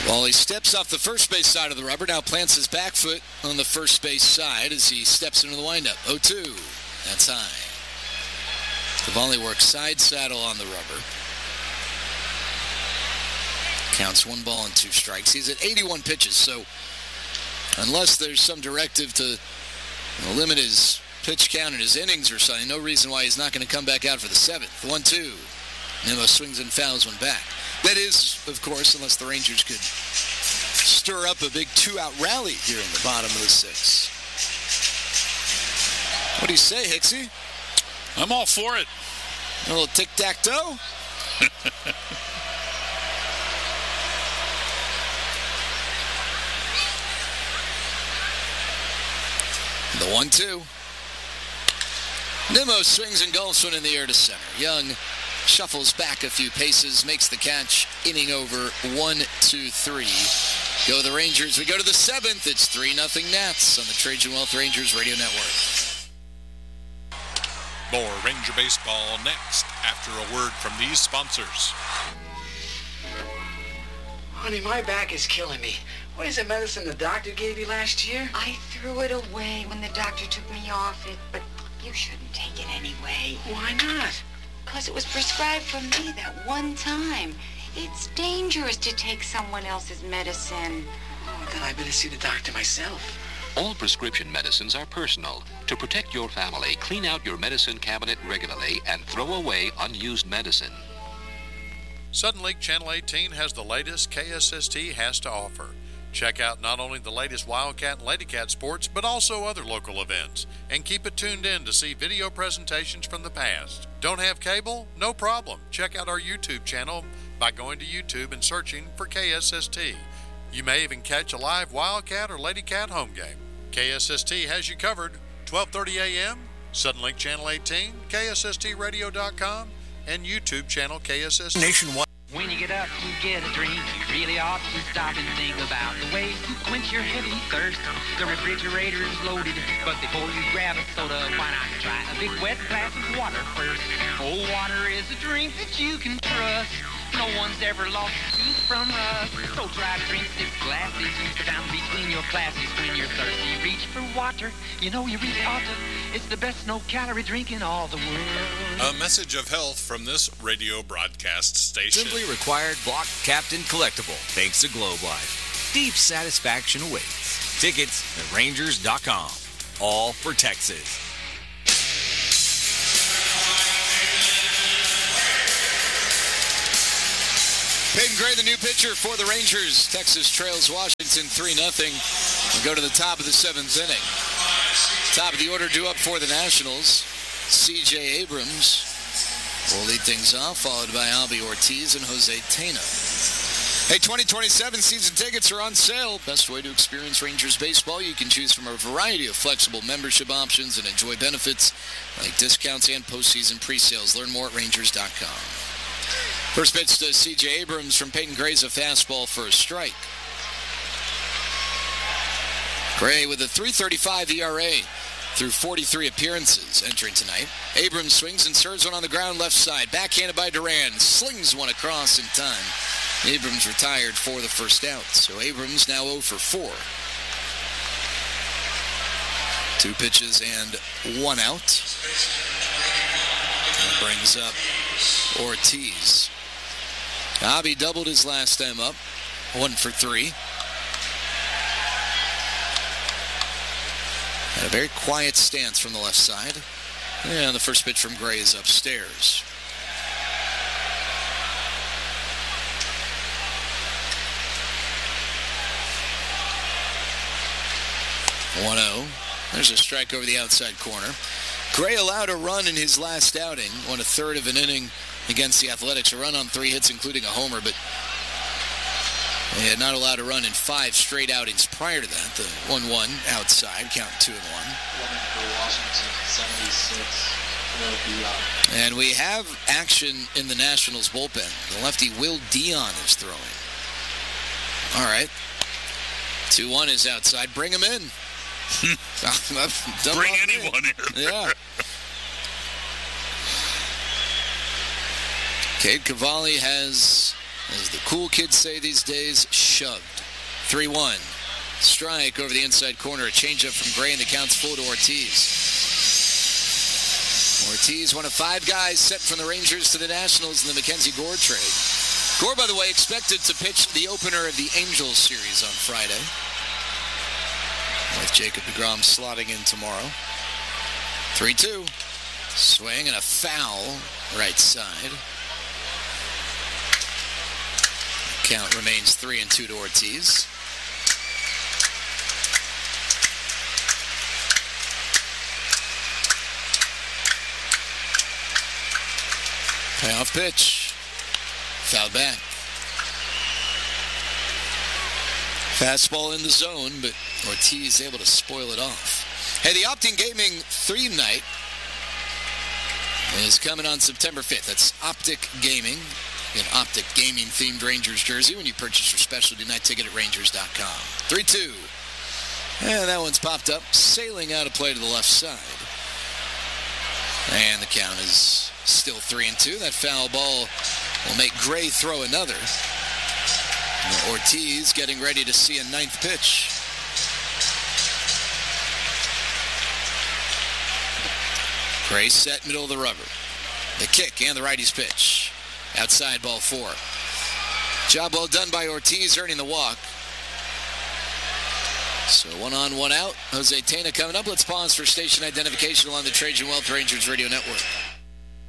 Well, he steps off the first base side of the rubber, now plants his back foot on the first base side as he steps into the windup. 0-2. That's high. Cavalli works side saddle on the rubber. Counts 1 ball and 2 strikes. He's at 81 pitches, so unless there's some directive to limit his pitch count and his innings or something, no reason why he's not going to come back out for the 7th. 1-2. Nimmo swings and fouls one back. That is, of course, unless the Rangers could stir up a big 2-out rally here in the bottom of the 6th. What do you say, Hicksy? I'm all for it. A little tic-tac-toe? The 1-2. Nimmo swings and gulps one in the air to center. Young shuffles back a few paces, makes the catch, inning over. 1-2-3. Go the Rangers. We go to the 7th. It's 3-0 Nats on the Trajan Wealth Rangers Radio Network. More Ranger baseball next after a word from these sponsors. Honey, my back is killing me. What is the medicine the doctor gave you last year? I threw it away when the doctor took me off it, but you shouldn't take it anyway. Why not? Because it was prescribed for me that one time. It's dangerous to take someone else's medicine. Oh, then I better see the doctor myself. All prescription medicines are personal. To protect your family, clean out your medicine cabinet regularly and throw away unused medicine. Sudden Lake Channel 18 has the latest KSST has to offer. Check out not only the latest Wildcat and Ladycat sports, but also other local events. And keep it tuned in to see video presentations from the past. Don't have cable? No problem. Check out our YouTube channel by going to YouTube and searching for KSST. You may even catch a live Wildcat or Ladycat home game. KSST has you covered. 12:30 a.m., Sudden Lake Channel 18, KSSTradio.com, and YouTube channel KSST. Nationwide. When you get up to get a drink, you really ought to stop and think about the way to quench your heavy thirst. The refrigerator is loaded, but before you grab a soda, why not try a big wet glass of water first? Cold water is a drink that you can trust. No one's ever lost a tooth from us. So try to drink 6 glasses. Put down between your classes when you're thirsty. Reach for water. You know you really ought to. It's the best no-calorie drink in all the world. A message of health from this radio broadcast station. Simply required Block Captain collectible thanks to Globe Life. Deep satisfaction awaits. Tickets at Rangers.com. All for Texas. Peyton Gray, the new pitcher for the Rangers. Texas trails Washington 3-0. We'll go to the top of the 7th inning. Top of the order due up for the Nationals. C.J. Abrams will lead things off, followed by Albie Ortiz and Jose Tena. Hey, 2027 season tickets are on sale. Best way to experience Rangers baseball. You can choose from a variety of flexible membership options and enjoy benefits like discounts and postseason pre-sales. Learn more at Rangers.com. First pitch to C.J. Abrams from Peyton Gray's a fastball for a strike. Gray with a 3.35 ERA through 43 appearances entering tonight. Abrams swings and serves one on the ground left side. Backhanded by Duran. Slings one across in time. Abrams retired for the first out. So Abrams now 0 for 4. 2 pitches and 1 out. That brings up Ortiz. Albie doubled his last time up. 1 for 3. Had a very quiet stance from the left side. And the first pitch from Gray is upstairs. There's a strike over the outside corner. Gray allowed a run in his last outing, won a third of an inning against the Athletics, a run on 3 hits, including a homer, but he had not allowed a run in 5 straight outings prior to that. The 1-1 outside, count 2-1. And we have action in the Nationals bullpen. The lefty Will Dion is throwing. All right. 2-1 is outside. Bring him in. Bring anyone in. Yeah. Cade Cavalli has as the cool kids say these days, shoved. 3-1. Strike over the inside corner. A changeup from Gray, and the count's full to Ortiz. Ortiz, one of 5 guys sent from the Rangers to the Nationals in the Mackenzie Gore trade. Gore, by the way, expected to pitch the opener of the Angels series on Friday, with Jacob deGrom slotting in tomorrow. 3-2. Swing and a foul right side. Count remains 3-2 to Ortiz. Payoff pitch. Foul back. Fastball in the zone, but Ortiz able to spoil it off. Hey, the Optic Gaming theme night is coming on September 5th. That's Optic Gaming. An Optic Gaming themed Rangers jersey when you purchase your specialty night ticket at Rangers.com. 3-2. And that one's popped up, sailing out of play to the left side. And the count is still 3-2. That foul ball will make Gray throw another. Ortiz getting ready to see a 9th pitch. Gray set, middle of the rubber. The kick and the righty's pitch. Outside, ball 4. Job well done by Ortiz, earning the walk. So 1 on, 1 out. Jose Tena coming up. Let's pause for station identification along the Trajan Wealth Rangers Radio Network.